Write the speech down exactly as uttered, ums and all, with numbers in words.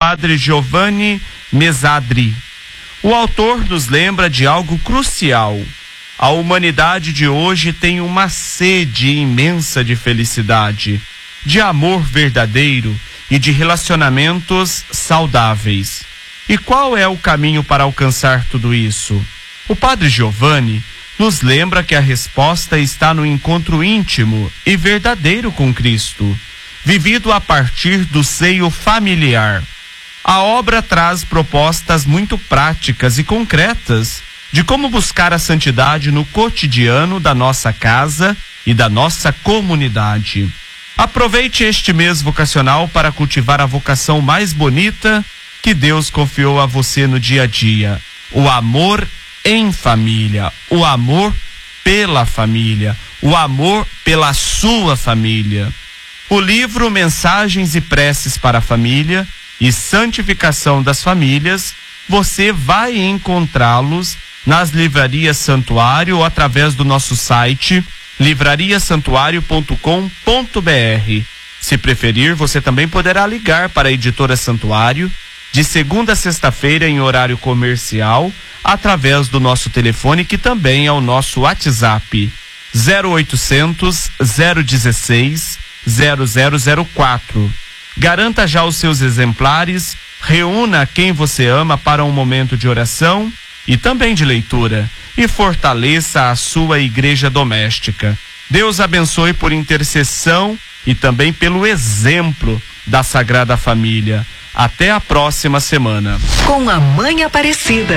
Padre Giovanni Mesadri. O autor nos lembra de algo crucial. A humanidade de hoje tem uma sede imensa de felicidade, de amor verdadeiro e de relacionamentos saudáveis. E qual é o caminho para alcançar tudo isso? O Padre Giovanni nos lembra que a resposta está no encontro íntimo e verdadeiro com Cristo, vivido a partir do seio familiar. A obra traz propostas muito práticas e concretas de como buscar a santidade no cotidiano da nossa casa e da nossa comunidade. Aproveite este mês vocacional para cultivar a vocação mais bonita que Deus confiou a você no dia a dia: o amor em família, o amor pela família, o amor pela sua família. O livro Mensagens e Preces para a Família e Santificação das Famílias, você vai encontrá-los nas livrarias Santuário ou através do nosso site livraria santuário ponto com ponto br. Se preferir, você também poderá ligar para a editora Santuário de segunda a sexta-feira em horário comercial através do nosso telefone, que também é o nosso WhatsApp zero oitocentos, zero dezesseis, zero zero zero quatro. Garanta já os seus exemplares, reúna quem você ama para um momento de oração e também de leitura, e fortaleça a sua igreja doméstica. Deus abençoe por intercessão e também pelo exemplo da Sagrada Família. Até a próxima semana. Com a Mãe Aparecida.